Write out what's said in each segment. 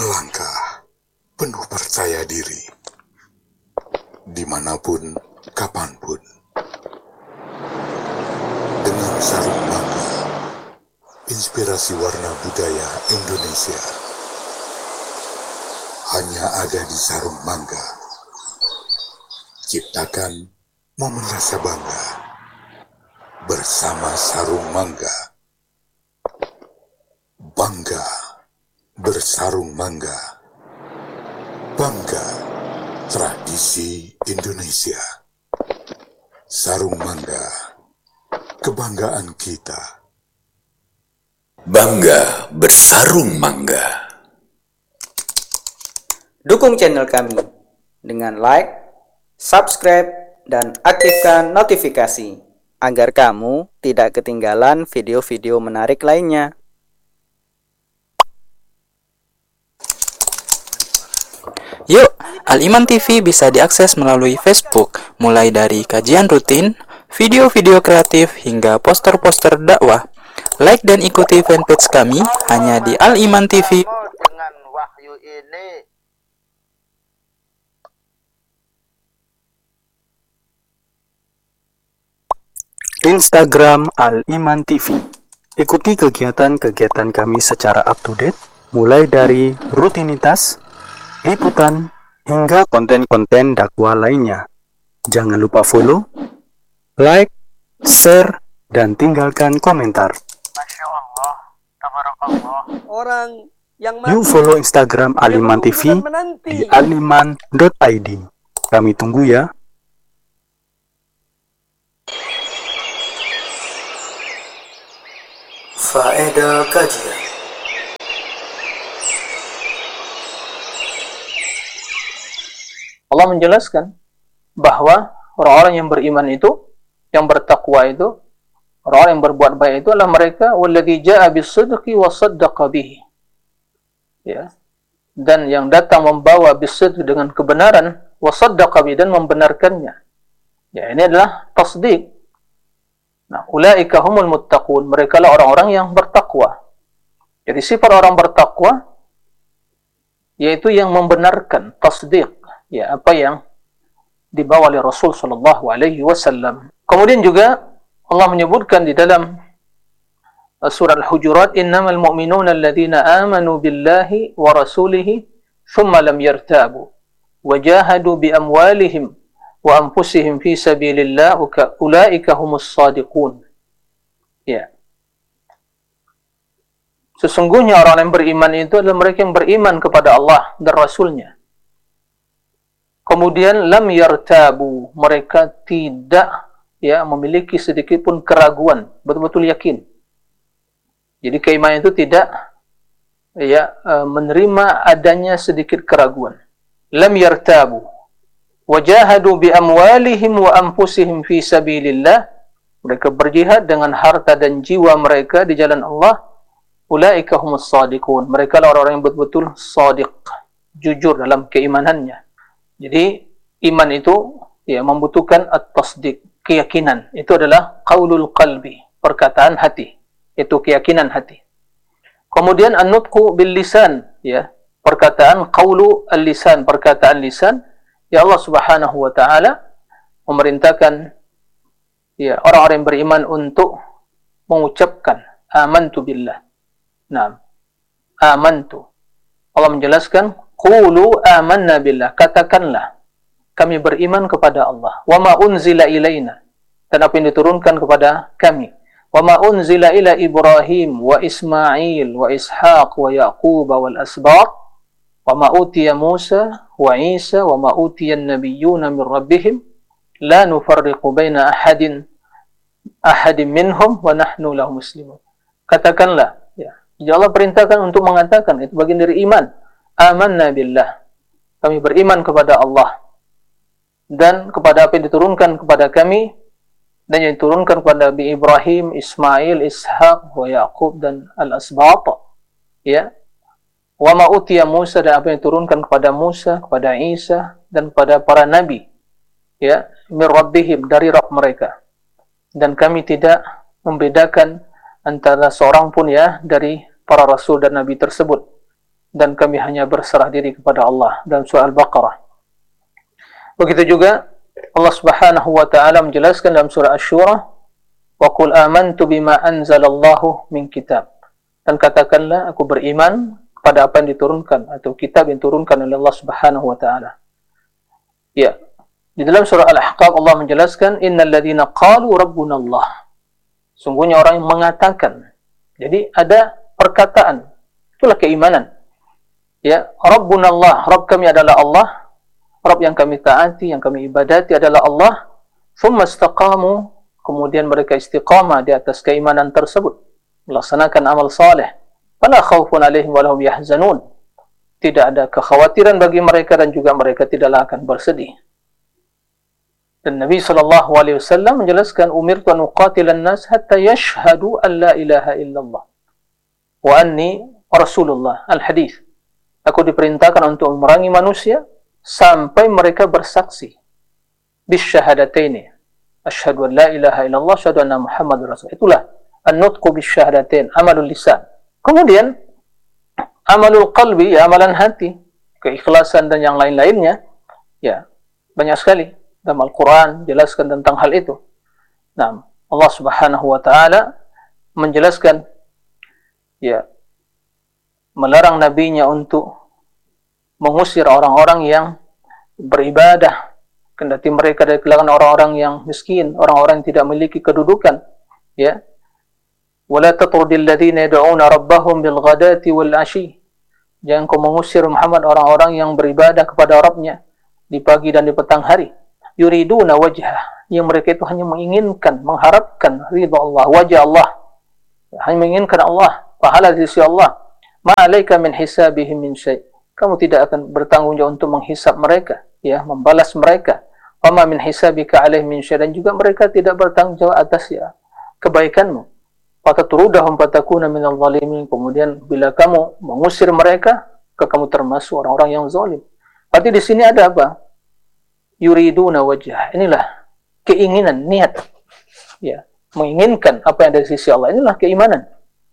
Melangkah penuh percaya diri, dimanapun, kapanpun. Dengan sarung mangga, inspirasi warna budaya Indonesia hanya ada di sarung mangga. Ciptakan momen rasa bangga bersama sarung mangga. Bangga bersarung mangga. Bangga tradisi Indonesia. Sarung mangga, kebanggaan kita. Bangga bersarung mangga. Dukung channel kami dengan like, subscribe, dan aktifkan notifikasi agar kamu tidak ketinggalan video-video menarik lainnya. Yuk, Al-Iman TV bisa diakses melalui Facebook, mulai dari kajian rutin, video-video kreatif, hingga poster-poster dakwah. Like dan ikuti fanpage kami hanya di Al-Iman TV. Dengan wahyu ini, Instagram Al-Iman TV. Ikuti kegiatan-kegiatan kami secara up-to-date, mulai dari rutinitas, liputan, hingga konten-konten dakwah lainnya. Jangan lupa follow, like, share, dan tinggalkan komentar. Masya Allah, tabarakallah. Orang yang Yuk follow Instagram Al-Iman TV di aliman.id. Kami tunggu ya. Faedah kajian. Allah menjelaskan bahwa orang-orang yang beriman itu, yang bertakwa itu, orang yang berbuat baik itu adalah mereka walladzi jaa'a bis-sidqi wa saddaqa bihi. Ya. Dan yang datang membawa bis-sidq dengan kebenaran, wa saddaqa bihi, dan membenarkannya. Ya, ini adalah tasdiq. Nah, ulaika humul muttaqun, mereka lah orang-orang yang bertakwa. Jadi sifat orang bertakwa yaitu yang membenarkan, tasdiq, ya, apa yang dibawa oleh Rasul sallallahu alaihi wasallam. Kemudian juga Allah menyebutkan di dalam surah Al-Hujurat, innamal mu'minuna alladzina amanu billahi wa rasulihi thumma lam yartabu wa jahadu bi amwalihim wa anfusihim fi sabilillah ulaika humus shadiqun. Ya. Sesungguhnya orang yang beriman itu adalah mereka yang beriman kepada Allah dan Rasulnya. Kemudian lam yartabu, mereka tidak memiliki sedikit pun keraguan, betul-betul yakin. Jadi keimanan itu tidak menerima adanya sedikit keraguan. Lam yartabu wajahadu bi amwalihim wa anfusihim fi sabilillah, mereka berjihad dengan harta dan jiwa mereka di jalan Allah. Ulaika humus shadiqun, mereka lah orang-orang yang betul-betul shadiq, jujur dalam keimanannya. Jadi iman itu membutuhkan at-tasdiq, keyakinan. Itu adalah qaulul qalbi, perkataan hati, itu keyakinan hati. Kemudian an-nutqu bil lisan, perkataan qaulu al-lisan, perkataan lisan. Ya, Allah Subhanahu wa taala memerintahkan orang-orang yang beriman untuk mengucapkan amantu billah. Nah, amantu. Allah menjelaskan, qulu amanna billah, katakanlah kami beriman kepada Allah. Wa ma unzila ilaina, dan apa yang diturunkan kepada kami. Wa ma unzila ila Ibrahim wa Ismail wa Ishaq wa Yaqub wal asbaq wa ma utiya Musa wa Isa wa ma utiya an-nabiyyuna min rabbihim la nufarriqu baina ahadin minhum wa nahnu lahu muslimun. Katakanlah, Allah perintahkan untuk mengatakan, itu bagian dari iman. Amanna billah, kami beriman kepada Allah dan kepada apa yang diturunkan kepada kami dan yang diturunkan kepada Nabi Ibrahim, Ismail, Ishaq, wa Yaqub dan al-asbat. Wa ma utiya Musa, dan apa yang diturunkan kepada Musa, kepada Isa dan kepada para nabi. Min rabbihim, dari Rabb mereka. Dan kami tidak membedakan antara seorang pun dari para rasul dan nabi tersebut. dan kami hanya berserah diri kepada Allah dalam surah Al-Baqarah. Begitu juga Allah Subhanahu wa taala menjelaskan dalam surah Asy-Syura, wa qul amantu bima anzalallahu min kitab. Dan katakanlah aku beriman kepada apa yang diturunkan atau kitab yang diturunkan oleh Allah Subhanahu wa taala. Ya, di dalam surah Al-Ahqaf Allah menjelaskan innal ladzina qalu rabbuna Allah. Sungguhnya orang yang mengatakan. Jadi ada perkataan. Itulah keimanan. Ya, rabbuna Allah, Rabb kami adalah Allah. Rabb yang kami taati, yang kami ibadati adalah Allah. Tsumma istaqamu, kemudian mereka istiqamah di atas keimanan tersebut, melaksanakan amal saleh. Fala khaufun 'alaihim wa lahum yahzanun. Tidak ada kekhawatiran bagi mereka dan juga mereka tidaklah akan bersedih. Dan Nabi SAW menjelaskan, umirtu an uqatilan nas hatta yashhadu an la ilaha illallah wa anni rasulullah. Al-hadis. Aku diperintahkan untuk memerangi manusia sampai mereka bersaksi bisyahadataini, asyhadu an la ilaha illallah, asyhadu anna muhammadar rasul. Itulah an-nutqu bisyahadatain, amalul lisan. Kemudian amalul qalbi, ya, amalan hati, keikhlasan dan yang lain-lainnya, ya, banyak sekali dalam Al-Quran jelaskan tentang hal itu. Nah, Allah Subhanahu wa taala menjelaskan, ya, melarang nabinya untuk mengusir orang-orang yang beribadah, kendati mereka dari kalangan orang-orang yang miskin, orang-orang yang tidak memiliki kedudukan, ya. Wala tatrudil ladzina yad'una rabbahum bil ghadati wal 'ashi. Jangan kau mengusir Muhammad orang-orang yang beribadah kepada Rabbnya di pagi dan di petang hari. Yuriduna wajhah, yang mereka itu hanya menginginkan, mengharapkan ridha Allah, wajah Allah, hanya menginginkan Allah, pahala di sisi Allah. Ma'alaika min hisabihim min syai'. Kamu tidak akan bertanggung jawab untuk menghisab mereka, ya, membalas mereka. Wa ma min hisabika 'alaihim min syai', dan juga mereka tidak bertanggung jawab atas, ya, kebaikanmu. Fatatrudahum fatakuna minal zalimin. Kemudian bila kamu mengusir mereka, kamu termasuk orang-orang yang zalim. Berarti di sini ada apa? Yuriduna wajhah. Inilah keinginan, niat, ya, menginginkan apa yang dari sisi Allah. Inilah keimanan.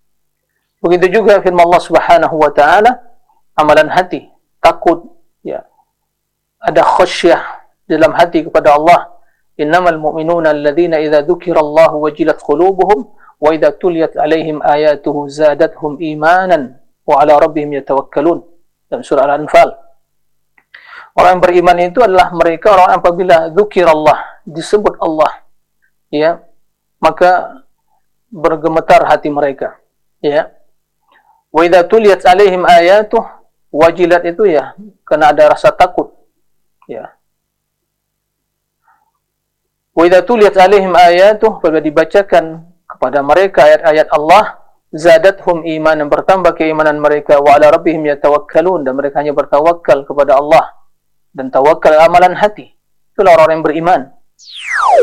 Begitu juga firman Allah Subhanahu wa taala, amalan hati, takut, ya, ada khasyah dalam hati kepada Allah. Innamal mu'minuna alladzina idza dzukirallahu wajilat qulubuhum wa idza tuliyat 'alaihim ayatuhu zadatuhum imanan wa 'ala rabbihim yatawakkalun. Dalam surah Al-Anfal. Orang yang beriman itu adalah mereka orang apabila dzukirallah, disebut Allah, ya, maka bergemetar hati mereka, ya. Wa idza tuliyat 'alaihim ayatuhu, wajilat itu, ya, karena ada rasa takut, ya. Wa idza tuliyat 'alaihim ayatuhu, apabila dibacakan kepada mereka ayat-ayat Allah, zadathum imanan, bertambah keimanan mereka, wa 'ala rabbihim yatawakkalun, dan mereka hanya bertawakal kepada Allah, dan tawakal amalan hati. Itulah orang yang beriman.